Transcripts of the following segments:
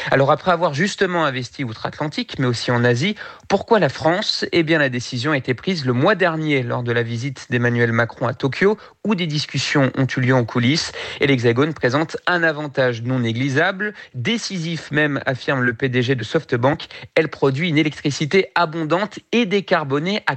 Alors après avoir justement investi outre-Atlantique, mais aussi en Asie, pourquoi la France ? Eh bien la décision a été prise le mois dernier lors de la visite d'Emmanuel Macron à Tokyo, où des discussions ont eu lieu en coulisses. Et l'Hexagone présente un avantage non négligeable, décisif même, affirme le PDG de SoftBank. Elle produit une électricité abondante et décarbonée à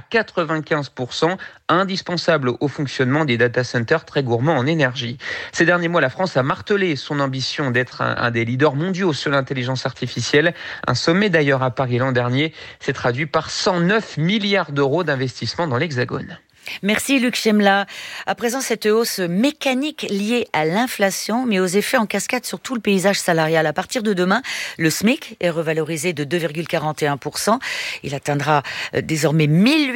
95%, indispensable au fonctionnement des data centers très gourmands en énergie. Ces derniers mois, la France a martelé son ambition d'être un des leaders mondiaux sur l'intelligence artificielle. Un sommet d'ailleurs à Paris l'an dernier s'est traduit par 109 milliards d'euros d'investissement dans l'Hexagone. Merci Luc Chemla. À présent, cette hausse mécanique liée à l'inflation, mais aux effets en cascade sur tout le paysage salarial. À partir de demain, le SMIC est revalorisé de 2,41%. Il atteindra désormais 1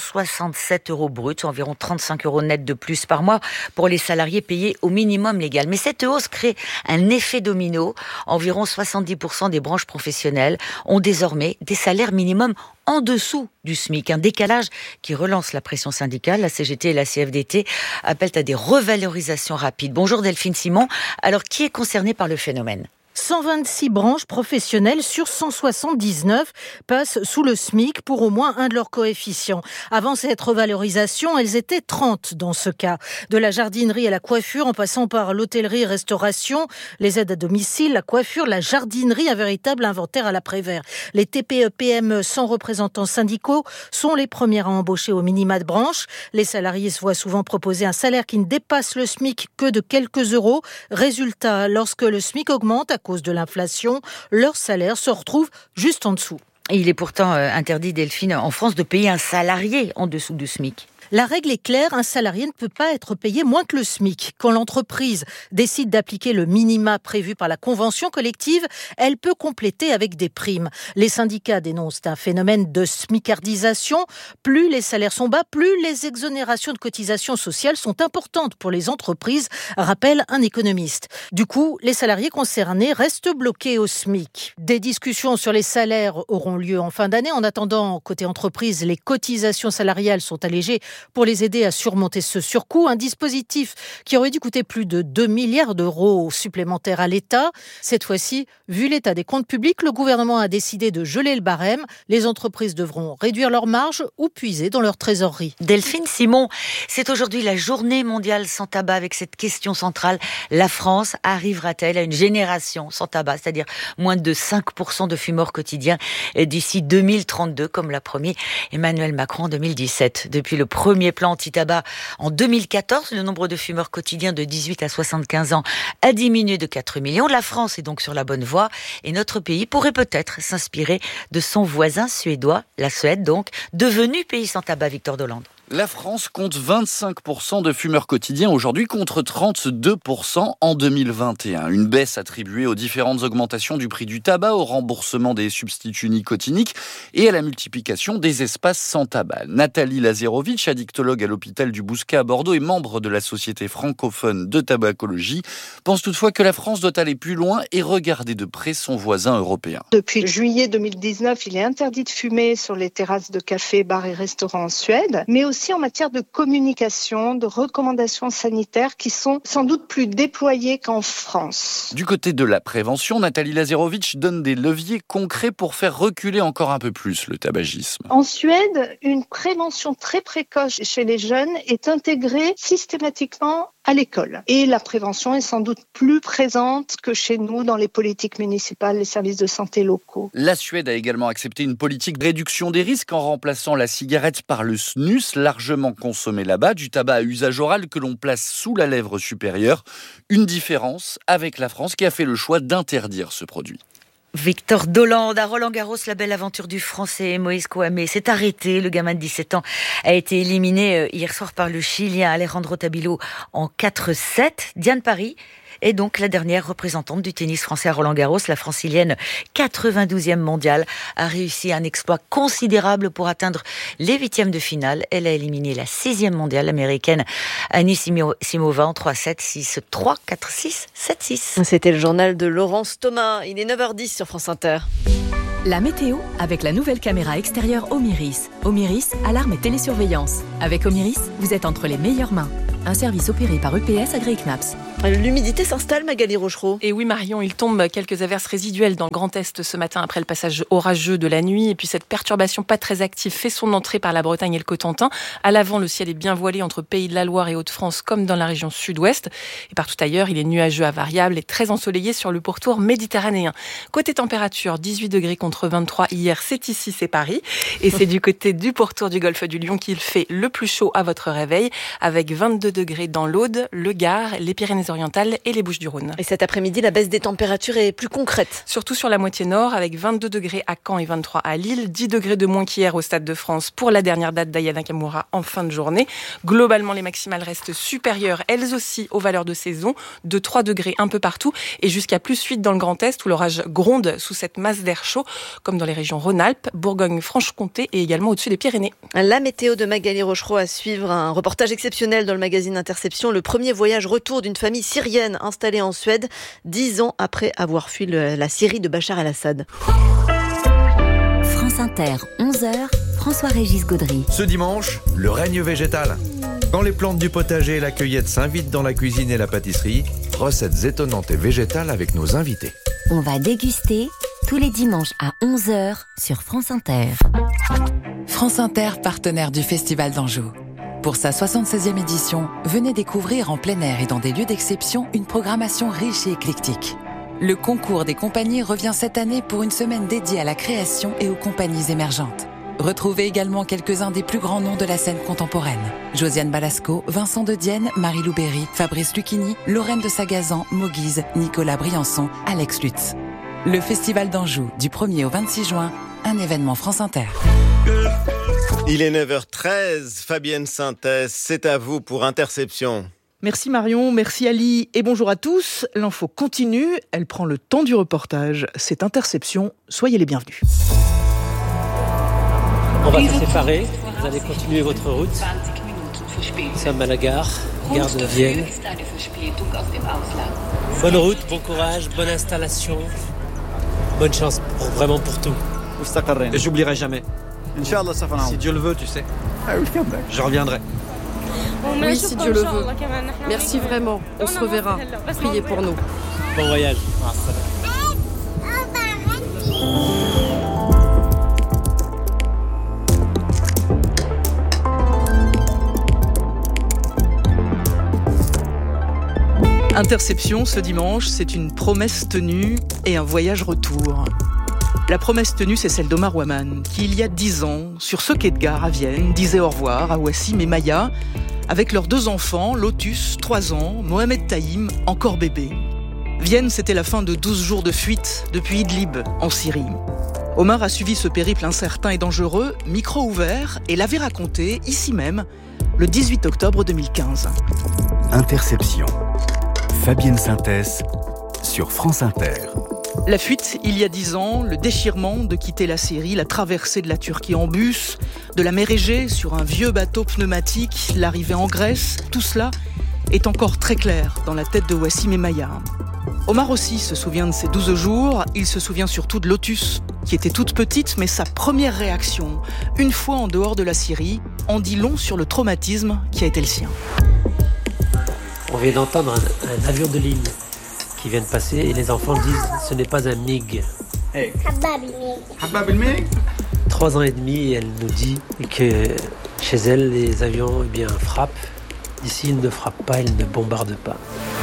867 € bruts, environ 35 € net de plus par mois pour les salariés payés au minimum légal. Mais cette hausse crée un effet domino. Environ 70% des branches professionnelles ont désormais des salaires minimums en dessous du SMIC, un décalage qui relance la pression syndicale. La CGT et la CFDT appellent à des revalorisations rapides. Bonjour Delphine Simon. Alors, qui est concerné par le phénomène ? 126 branches professionnelles sur 179 passent sous le SMIC pour au moins un de leurs coefficients. Avant cette revalorisation, elles étaient 30 dans ce cas. De la jardinerie à la coiffure, en passant par l'hôtellerie-restauration, les aides à domicile, la coiffure, la jardinerie, un véritable inventaire à l'après-vert. Les TPE-PME sans représentants syndicaux sont les premières à embaucher au minima de branche. Les salariés se voient souvent proposer un salaire qui ne dépasse le SMIC que de quelques euros. Résultat, lorsque le SMIC augmente à cause de l'inflation, leur salaire se retrouve juste en dessous. Et il est pourtant interdit, Delphine, en France, de payer un salarié en dessous du SMIC. La règle est claire, un salarié ne peut pas être payé moins que le SMIC. Quand l'entreprise décide d'appliquer le minima prévu par la convention collective, elle peut compléter avec des primes. Les syndicats dénoncent un phénomène de smicardisation. Plus les salaires sont bas, plus les exonérations de cotisations sociales sont importantes pour les entreprises, rappelle un économiste. Du coup, les salariés concernés restent bloqués au SMIC. Des discussions sur les salaires auront lieu en fin d'année. En attendant, côté entreprise, les cotisations salariales sont allégées pour les aider à surmonter ce surcoût. Un dispositif qui aurait dû coûter plus de 2 milliards d'euros supplémentaires à l'État. Cette fois-ci, vu l'état des comptes publics, le gouvernement a décidé de geler le barème. Les entreprises devront réduire leurs marges ou puiser dans leur trésorerie. Delphine Simon, c'est aujourd'hui la journée mondiale sans tabac avec cette question centrale. La France arrivera-t-elle à une génération sans tabac, c'est-à-dire moins de 5% de fumeurs quotidiens d'ici 2032, comme l'a promis Emmanuel Macron en 2017. Depuis le premier plan anti-tabac en 2014, le nombre de fumeurs quotidiens de 18 à 75 ans a diminué de 4 millions. La France est donc sur la bonne voie et notre pays pourrait peut-être s'inspirer de son voisin suédois, la Suède donc, devenu pays sans tabac. Victor Dolande. La France compte 25% de fumeurs quotidiens aujourd'hui contre 32% en 2021. Une baisse attribuée aux différentes augmentations du prix du tabac, au remboursement des substituts nicotiniques et à la multiplication des espaces sans tabac. Nathalie Lazarovic, addictologue à l'hôpital du Bouscat à Bordeaux et membre de la Société francophone de tabacologie, pense toutefois que la France doit aller plus loin et regarder de près son voisin européen. Depuis juillet 2019, il est interdit de fumer sur les terrasses de cafés, bars et restaurants en Suède, mais aussi en matière de communication, de recommandations sanitaires qui sont sans doute plus déployées qu'en France. Du côté de la prévention, Nathalie Lazarovic donne des leviers concrets pour faire reculer encore un peu plus le tabagisme. En Suède, une prévention très précoce chez les jeunes est intégrée systématiquement à l'école. Et la prévention est sans doute plus présente que chez nous dans les politiques municipales, les services de santé locaux. La Suède a également accepté une politique de réduction des risques en remplaçant la cigarette par le snus, largement consommé là-bas, du tabac à usage oral que l'on place sous la lèvre supérieure. Une différence avec la France qui a fait le choix d'interdire ce produit. Victor Dolande, à Roland-Garros, la belle aventure du Français Moïse Kouamé s'est arrêté. Le gamin de 17 ans a été éliminé hier soir par le Chilien Alejandro Tabilo en 4-7. Diane Paris est donc la dernière représentante du tennis français à Roland-Garros. La francilienne, 92e mondiale, a réussi un exploit considérable pour atteindre les 8e de finale. Elle a éliminé la 6e mondiale américaine Annie Simova en 3-7, 6-3, 4-6, 7-6. C'était le journal de Laurence Thomas. Il est 9h10 sur France Inter. La météo avec la nouvelle caméra extérieure Omiris. Omiris, alarme et télésurveillance. Avec Omiris, vous êtes entre les meilleures mains. Un service opéré par EPS Agri-Knaps. L'humidité s'installe, Magali Rochereau. Et oui Marion, il tombe quelques averses résiduelles dans le Grand Est ce matin après le passage orageux de la nuit. Et puis cette perturbation pas très active fait son entrée par la Bretagne et le Cotentin. À l'avant, le ciel est bien voilé entre Pays de la Loire et Hauts-de-France comme dans la région sud-ouest. Et partout ailleurs, il est nuageux à variable et très ensoleillé sur le pourtour méditerranéen. Côté température, 18 degrés contre 23 hier, c'est ici, c'est Paris. Et c'est du côté du pourtour du golfe du Lion qu'il fait le plus chaud à votre réveil, avec 22 degrés dans l'Aude, le Gard, les Pyrénées-Orientales et les Bouches-du-Rhône. Et cet après-midi, la baisse des températures est plus concrète. Surtout sur la moitié nord, avec 22 degrés à Caen et 23 à Lille, 10 degrés de moins qu'hier au Stade de France pour la dernière date d'Aya Nakamura en fin de journée. Globalement, les maximales restent supérieures, elles aussi, aux valeurs de saison, de 3 degrés un peu partout, et jusqu'à plus 8 dans le Grand Est, où l'orage gronde sous cette masse d'air chaud, comme dans les régions Rhône-Alpes, Bourgogne-Franche-Comté et également au-dessus des Pyrénées. La météo de Magali Rochereau à suivre, un reportage exceptionnel dans le magazine Interception, le premier voyage retour d'une famille syrienne installée en Suède, 10 ans après avoir fui la Syrie de Bachar el-Assad. France Inter, 11h, François-Régis Gaudry. Ce dimanche, le règne végétal. Quand les plantes du potager et la cueillette s'invitent dans la cuisine et la pâtisserie, recettes étonnantes et végétales avec nos invités. On va déguster tous les dimanches à 11h sur France Inter. France Inter, partenaire du Festival d'Anjou. Pour sa 76e édition, venez découvrir en plein air et dans des lieux d'exception une programmation riche et éclectique. Le concours des compagnies revient cette année pour une semaine dédiée à la création et aux compagnies émergentes. Retrouvez également quelques-uns des plus grands noms de la scène contemporaine. Josiane Balasco, Vincent de Dienne, Marie-Lou Berry, Fabrice Lucchini, Lorraine de Sagazan, Moguise, Nicolas Briançon, Alex Lutz. Le Festival d'Anjou, du 1er au 26 juin, un événement France Inter. Il est 9h13, Fabienne Synthèse, c'est à vous pour Interception. Merci Marion, merci Ali et bonjour à tous. L'info continue, elle prend le temps du reportage. C'est Interception, soyez les bienvenus. On va se séparer, vous allez continuer votre route. Nous sommes à la gare de Vienne. Bonne route, bon courage, bonne installation. Bonne chance vraiment pour tout. Et j'oublierai jamais. Si Dieu le veut, tu sais. Je reviendrai. Oui, si Dieu le veut. Merci vraiment. On se reverra. Priez pour nous. Bon voyage. Interception ce dimanche, c'est une promesse tenue et un voyage retour. La promesse tenue, c'est celle d'Omar Ouaman, qui il y a 10 ans, sur ce quai de gare à Vienne, disait au revoir à Wassim et Maya, avec leurs 2 enfants, Lotus, 3 ans, Mohamed Taïm, encore bébé. Vienne, c'était la fin de 12 jours de fuite depuis Idlib, en Syrie. Omar a suivi ce périple incertain et dangereux, micro ouvert, et l'avait raconté, ici même, le 18 octobre 2015. Interception. Fabienne Synthèse sur France Inter. La fuite, il y a 10 ans, le déchirement de quitter la Syrie, la traversée de la Turquie en bus, de la mer Égée sur un vieux bateau pneumatique, l'arrivée en Grèce, tout cela est encore très clair dans la tête de Wassim et Maya. Omar aussi se souvient de ces 12 jours, il se souvient surtout de Lotus, qui était toute petite, mais sa première réaction, une fois en dehors de la Syrie, en dit long sur le traumatisme qui a été le sien. On vient d'entendre un avion de ligne qui vient de passer et les enfants disent ce n'est pas un MiG. Hey. 3 ans et demi, elle nous dit que chez elle, les avions frappent. Ici, ils ne frappent pas, ils ne bombardent pas.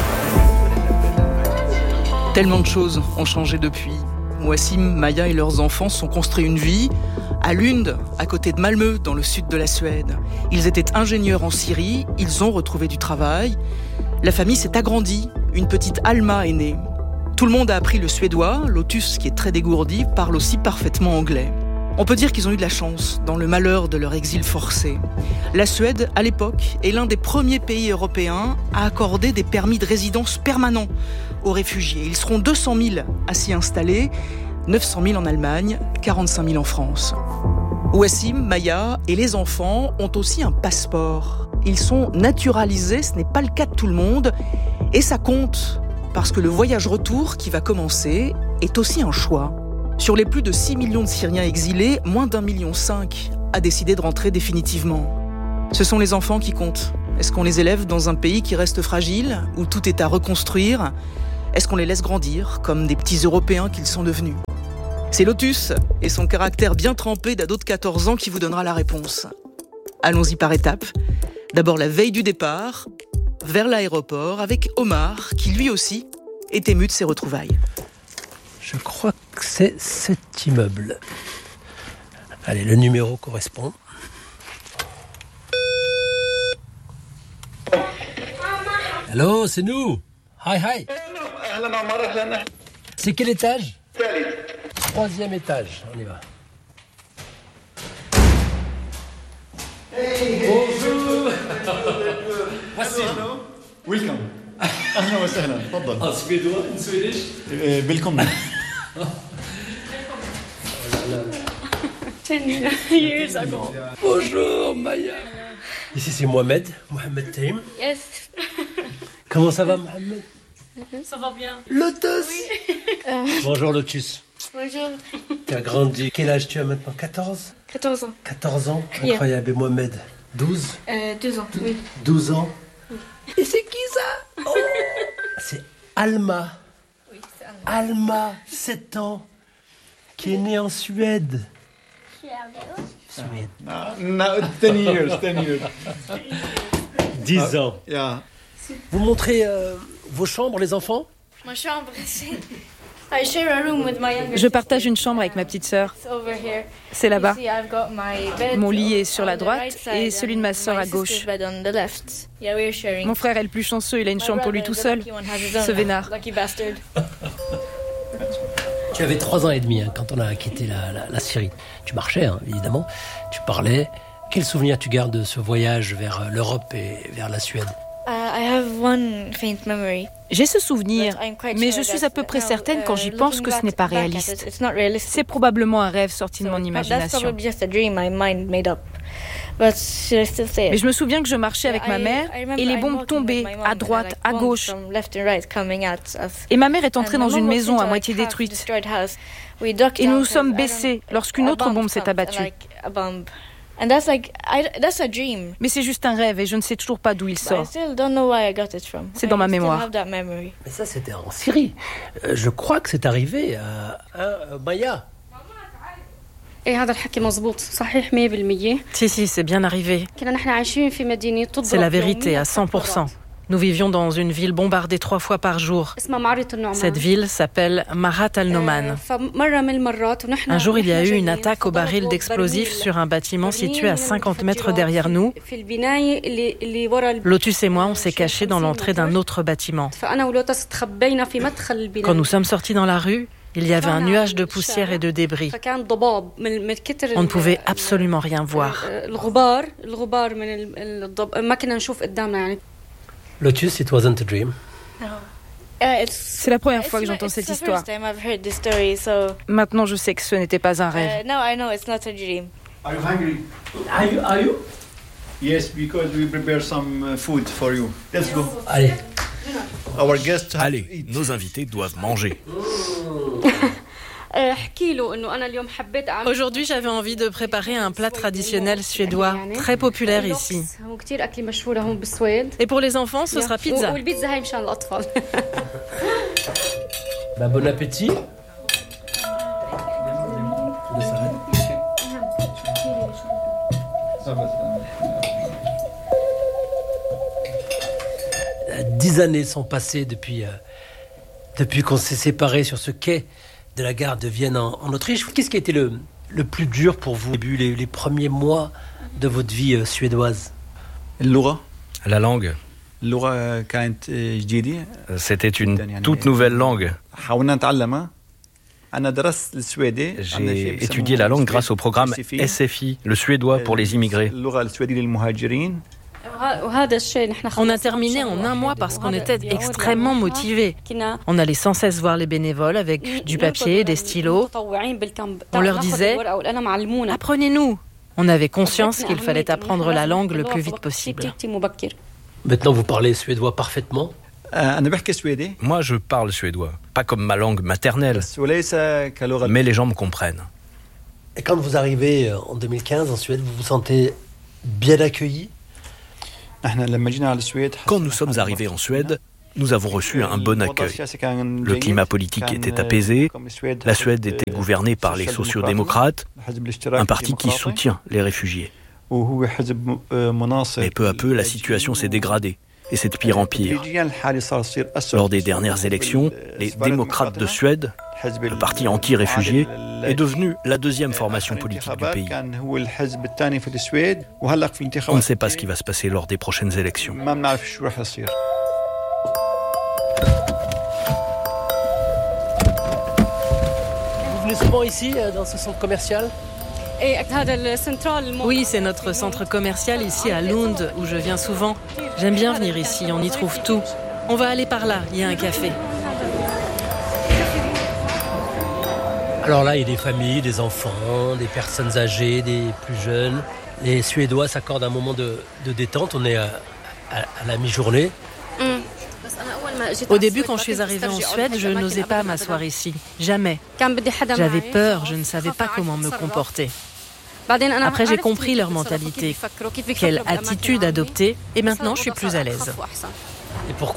Tellement de choses ont changé depuis. Wassim, Maya et leurs enfants se sont construits une vie à Lund, à côté de Malmö, dans le sud de la Suède. Ils étaient ingénieurs en Syrie, ils ont retrouvé du travail. La famille s'est agrandie, une petite Alma est née. Tout le monde a appris le suédois, Lotus, qui est très dégourdi, parle aussi parfaitement anglais. On peut dire qu'ils ont eu de la chance dans le malheur de leur exil forcé. La Suède, à l'époque, est l'un des premiers pays européens à accorder des permis de résidence permanents aux réfugiés. Ils seront 200 000 à s'y installer, 900 000 en Allemagne, 45 000 en France. Wassim, Maya et les enfants ont aussi un passeport. Ils sont naturalisés, ce n'est pas le cas de tout le monde. Et ça compte, parce que le voyage retour qui va commencer est aussi un choix. Sur les plus de 6 millions de Syriens exilés, moins d'1,5 million a décidé de rentrer définitivement. Ce sont les enfants qui comptent. Est-ce qu'on les élève dans un pays qui reste fragile, où tout est à reconstruire ? Est-ce qu'on les laisse grandir, comme des petits Européens qu'ils sont devenus ? C'est Lotus et son caractère bien trempé d'ado de 14 ans qui vous donnera la réponse. Allons-y par étapes. D'abord la veille du départ, vers l'aéroport, avec Omar, qui lui aussi est ému de ses retrouvailles. Je crois que c'est cet immeuble. Allez, le numéro correspond. Allô, c'est nous. Hi. C'est quel étage ? 3e étage, on y va. Bonjour. Voici. Welcome. أهلا وسهلا. تفضل. suédois, in Swedish. Welcome. 10 years ago. Bonjour Maya. Ici c'est Mohamed Taim. Yes. Comment ça va Mohamed ? Ça va bien. Lotus. Oui. Bonjour Lotus. Bonjour. Tu as grandi. Quel âge tu as maintenant ? 14 ? 14 ans. 14 ans. Incroyable. Et Mohamed ? 12 ? 12 ans, oui. 12 ans. Oui. Et c'est qui ça ? Oh, c'est Alma. Oui, c'est Alma. Alma, 7 ans, qui est née en Suède. Suède. No, 10 years. 10 ans. Yeah. Vous montrez vos chambres, les enfants ? Ma chambre, I share a room with my younger Je partage une chambre avec ma petite sœur. C'est là-bas. Mon lit est sur la droite et celui de ma sœur à gauche. Mon frère est le plus chanceux, il a une chambre pour lui tout seul. Ce vénard. Tu avais 3 ans et demi quand on a quitté la Syrie. Tu marchais, évidemment. Tu parlais. Quel souvenir tu gardes de ce voyage vers l'Europe et vers la Suède ? J'ai ce souvenir, mais je suis à peu près certaine quand j'y pense que ce n'est pas réaliste. C'est probablement un rêve sorti de mon imagination. Mais je me souviens que je marchais avec ma mère et les bombes tombaient à droite, à gauche. Et ma mère est entrée dans une maison à moitié détruite. Et nous nous sommes baissés lorsqu'une autre bombe s'est abattue. Mais c'est juste un rêve et je ne sais toujours pas d'où il sort. C'est dans ma mémoire. Mais ça, c'était en Syrie. Je crois que c'est arrivé à Maya. Si, c'est bien arrivé. C'est la vérité à 100%. Nous vivions dans une ville bombardée 3 fois par jour. Cette ville s'appelle Marat al-Noman. Un jour, il y a eu une attaque au baril d'explosifs sur un bâtiment situé à 50 mètres derrière nous. Lotus et moi, on s'est cachés dans l'entrée d'un autre bâtiment. Quand nous sommes sortis dans la rue, il y avait un nuage de poussière et de débris. On ne pouvait absolument rien voir. Lotus, it wasn't a dream. C'est la première fois que j'entends cette histoire. Maintenant, je sais que ce n'était pas un rêve. Are you hungry? Are you? Yes, because we prepare some food for you. Let's go. Allez. Allez, nos invités doivent manger. Aujourd'hui, j'avais envie de préparer un plat traditionnel suédois, très populaire ici. Et pour les enfants, ce sera pizza. Bon appétit. Dix années sont passées depuis qu'on s'est séparés sur ce quai de la gare de Vienne en Autriche. Qu'est-ce qui a été le plus dur pour vous au début, les premiers mois de votre vie suédoise ? La langue. C'était une toute nouvelle langue. J'ai étudié la langue grâce au programme SFI, le suédois pour les immigrés. On a terminé en 1 mois parce qu'on était extrêmement motivés. On allait sans cesse voir les bénévoles avec du papier, des stylos. On leur disait « Apprenez-nous ». On avait conscience qu'il fallait apprendre la langue le plus vite possible. Maintenant, vous parlez suédois parfaitement ? Moi, je parle suédois, pas comme ma langue maternelle, mais les gens me comprennent. Et quand vous arrivez en 2015 en Suède, vous vous sentez bien accueilli ? Quand nous sommes arrivés en Suède, nous avons reçu un bon accueil. Le climat politique était apaisé, la Suède était gouvernée par les sociodémocrates, un parti qui soutient les réfugiés. Mais peu à peu, la situation s'est dégradée, et c'est de pire en pire. Lors des dernières élections, les démocrates de Suède, le parti anti-réfugié, est devenu la deuxième formation politique du pays. On ne sait pas ce qui va se passer lors des prochaines élections. Vous venez souvent ici, dans ce centre commercial ? Oui, c'est notre centre commercial ici à Lund, où je viens souvent. J'aime bien venir ici, on y trouve tout. On va aller par là, il y a un café. Alors là, il y a des familles, des enfants, des personnes âgées, des plus jeunes. Les Suédois s'accordent un moment de détente, on est à la mi-journée. Au début, quand je suis arrivée en Suède, je n'osais pas m'asseoir ici. Jamais. J'avais peur, je ne savais pas comment me comporter. Après, j'ai compris leur mentalité, quelle attitude adopter, et maintenant, je suis plus à l'aise. Et pourquoi ?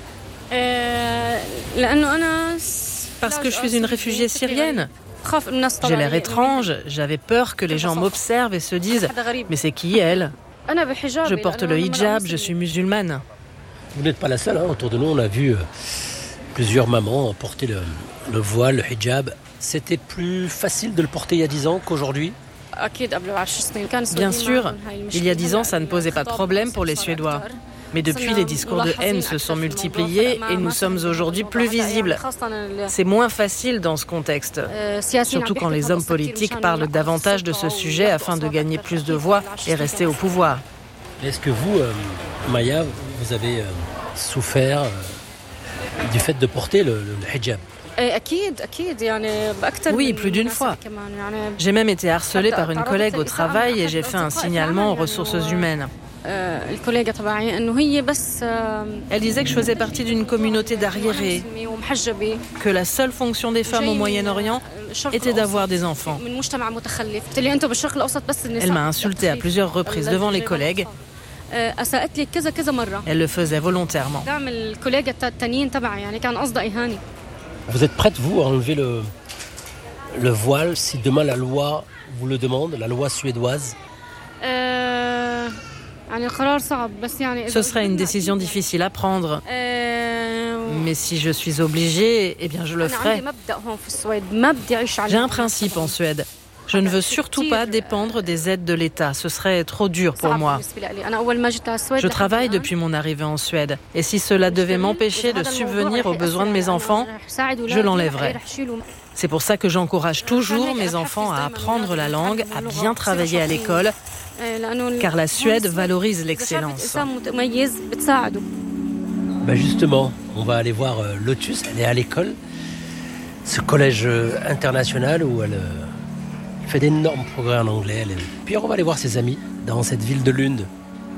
Parce que je suis une réfugiée syrienne. J'ai l'air étrange, j'avais peur que les gens m'observent et se disent « Mais c'est qui elle ?» Je porte le hijab, je suis musulmane. Vous n'êtes pas la seule, autour de nous, on a vu plusieurs mamans porter le voile, le hijab. C'était plus facile de le porter il y a 10 ans qu'aujourd'hui ? Bien sûr, il y a 10 ans, ça ne posait pas de problème pour les Suédois. Mais depuis, les discours de haine se sont multipliés et nous sommes aujourd'hui plus visibles. C'est moins facile dans ce contexte, surtout quand les hommes politiques parlent davantage de ce sujet afin de gagner plus de voix et rester au pouvoir. Est-ce que vous, Maya, vous avez souffert du fait de porter le hijab ? Oui, plus d'une fois. J'ai même été harcelée par une collègue au travail et j'ai fait un signalement aux ressources humaines. Elle disait que je faisais partie d'une communauté d'arriérés, que la seule fonction des femmes au Moyen-Orient était d'avoir des enfants. Elle m'a insultée à plusieurs reprises devant les collègues. Elle le faisait volontairement. Vous êtes prête, vous, à enlever le voile si demain la loi vous le demande, la loi suédoise ? Ce serait une décision difficile à prendre. Mais si je suis obligée, eh bien je le ferai. J'ai un principe en Suède. Je ne veux surtout pas dépendre des aides de l'État. Ce serait trop dur pour moi. Je travaille depuis mon arrivée en Suède. Et si cela devait m'empêcher de subvenir aux besoins de mes enfants, je l'enlèverais. C'est pour ça que j'encourage toujours mes enfants à apprendre la langue, à bien travailler à l'école, car la Suède valorise l'excellence. Justement, on va aller voir Lotus. Elle est à l'école, ce collège international où elle fait d'énormes progrès en anglais. Puis on va aller voir ses amis dans cette ville de Lund.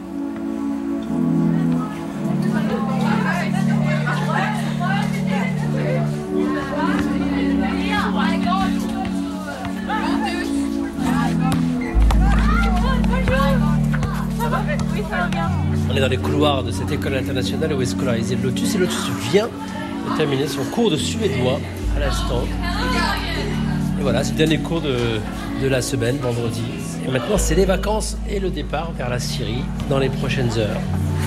On est dans les couloirs de cette école internationale où est scolarisé Lotus. Et Lotus vient de terminer son cours de suédois à l'instant. Et voilà, c'est le dernier cours de la semaine, vendredi. Et maintenant, c'est les vacances et le départ vers la Syrie dans les prochaines heures.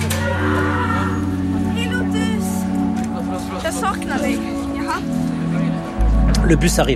Le bus arrive.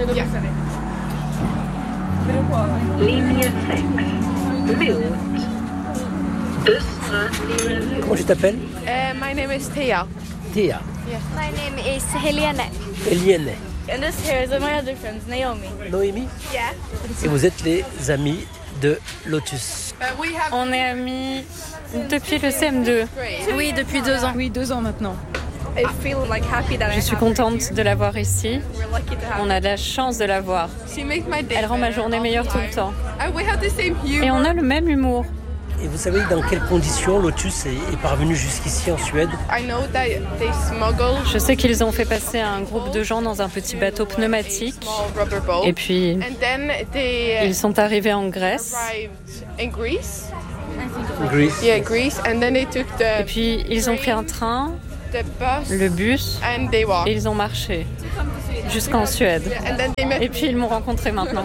Comment tu t'appelles? My name is Thea. Thea. Yeah. My name is Helene. Helene. And this here is my other friend, Naomi. Noémie? Yeah. Et vous êtes les amis de Lotus. On est amis depuis le CM2. Oui, depuis 2 ans. Oui, 2 ans maintenant. Je suis contente de la voir ici. On a de la chance de la voir. Elle rend ma journée meilleure tout le temps. Et on a le même humour. Et vous savez dans quelles conditions Lotus est parvenu jusqu'ici en Suède? Je sais qu'ils ont fait passer un groupe de gens dans un petit bateau pneumatique. Et puis, ils sont arrivés en Grèce. Greece. Yeah, Greece. And then they took Et puis ils ont pris un train, le bus, et ils ont marché jusqu'en Suède. Et puis ils m'ont rencontré maintenant.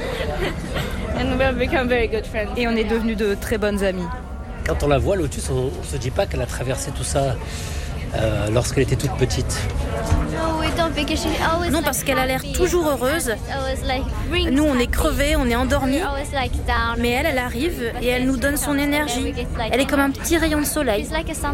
Et on est devenus de très bonnes amies. Quand on la voit, Lotus, on ne se dit pas qu'elle a traversé tout ça lorsqu'elle était toute petite. Non, parce qu'elle a l'air toujours heureuse. Nous, on est crevés, on est endormis. Mais elle arrive et elle nous donne son énergie. Elle est comme un petit rayon de soleil.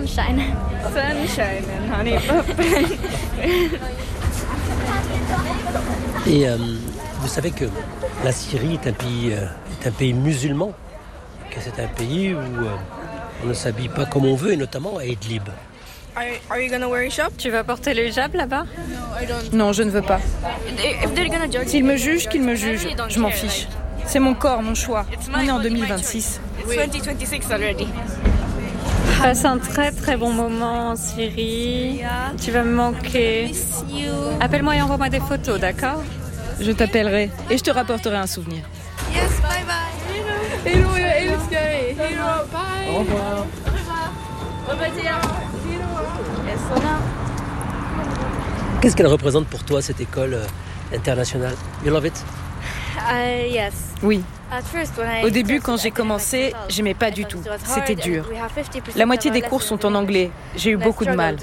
Et vous savez que la Syrie est un pays musulman, que c'est un pays où on ne s'habille pas comme on veut, et notamment à Idlib. Tu vas porter le hijab là-bas? Non, je ne veux pas. S'ils me jugent, qu'ils me jugent. Je m'en fiche. C'est mon corps, mon choix. On est en 2026. Passe un très très bon moment en Syrie. Tu vas me manquer. Appelle-moi et envoie-moi des photos, d'accord? Je t'appellerai et je te rapporterai un souvenir. Yes, bye bye. Hello, bye. Au revoir. Qu'est-ce qu'elle représente pour toi, cette école internationale? You love it? Oui. Au début, quand j'ai commencé, j'aimais pas du tout. C'était dur. La moitié des cours sont en anglais. J'ai eu beaucoup de mal.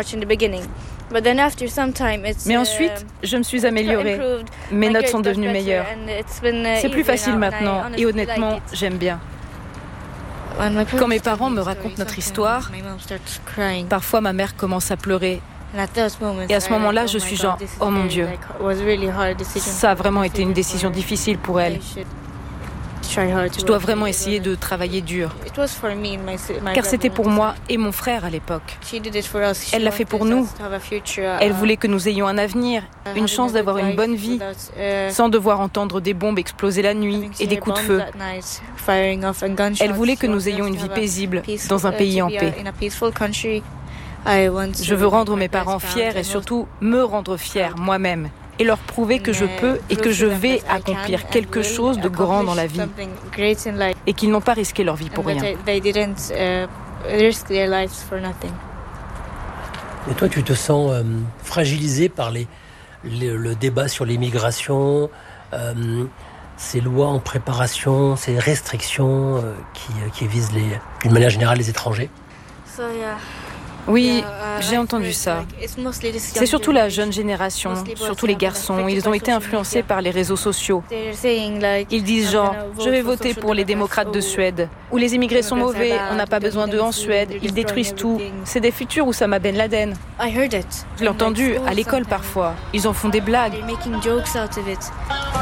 Mais ensuite, je me suis améliorée. Mes notes sont devenues meilleures. C'est plus facile maintenant et honnêtement, j'aime bien. Quand mes parents me racontent notre histoire, parfois ma mère commence à pleurer. Et à ce moment-là, je suis genre, oh mon Dieu, ça a vraiment été une décision difficile pour elle. Je dois vraiment essayer de travailler dur. Car c'était pour moi et mon frère à l'époque. Elle l'a fait pour nous. Elle voulait que nous ayons un avenir, une chance d'avoir une bonne vie, sans devoir entendre des bombes exploser la nuit et des coups de feu. Elle voulait que nous ayons une vie paisible dans un pays en paix. Je veux rendre mes parents fiers et surtout me rendre fière moi-même et leur prouver que je peux et que je vais accomplir quelque chose de grand dans la vie et qu'ils n'ont pas risqué leur vie pour rien. Et toi, tu te sens fragilisé par le débat sur l'immigration, ces lois en préparation, ces restrictions qui visent d'une manière générale les étrangers? Oui, j'ai entendu ça. C'est surtout la jeune génération, surtout les garçons. Ils ont été influencés par les réseaux sociaux. Ils disent genre, je vais voter pour les démocrates de Suède. Ou les immigrés sont mauvais, on n'a pas besoin d'eux en Suède, ils détruisent tout. C'est des futurs Oussama Ben Laden. Je l'ai entendu à l'école parfois. Ils en font des blagues.